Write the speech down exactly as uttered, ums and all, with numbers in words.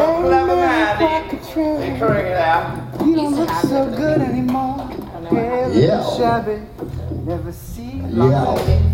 clever man. He figuring it out. You don't look so good anymore. Yeah. Shabby. Never see Yeah.